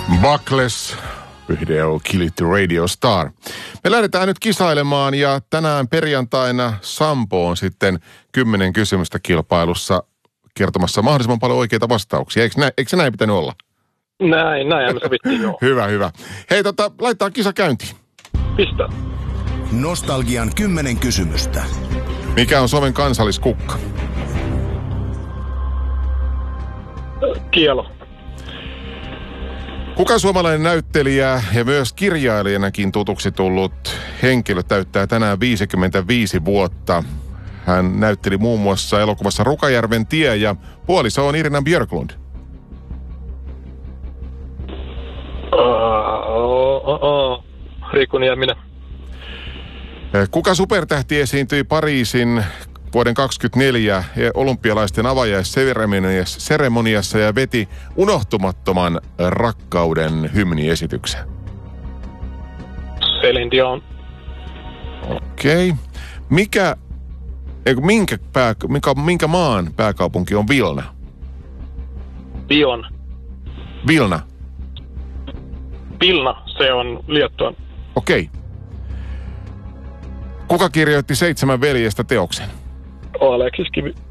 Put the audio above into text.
Buckless, video Kill It Radio Star. Me lähdetään nyt kisailemaan ja tänään perjantaina Sampo on sitten 10 kysymystä kilpailussa kertomassa mahdollisimman paljon oikeita vastauksia. Eikö se näin pitänyt olla? Näin me sovittiin, joo. Hyvä. Hei, laitetaan kisa käyntiin. Pistä. Nostalgian 10 kysymystä. Mikä on Suomen kansalliskukka? Kielo. Kuka suomalainen näyttelijä ja myös kirjailijanakin tutuksi tullut henkilö täyttää tänään 55 vuotta? Hän näytteli muun muassa elokuvassa Rukajärven tie ja puoliso on Irina Björklund. Riikku Nieminen. Kuka supertähti esiintyi Pariisin vuoden 2024 olympialaisten avajaisseremoniassa ja veti unohtumattoman rakkauden hymniesityksen? Céline Dion. Okei. Minkä maan pääkaupunki on Vilna? Bion. Vilna. Vilna, se on Liettuan. Okei. Kuka kirjoitti 7 veljestä teoksen? Aleksis Kivi.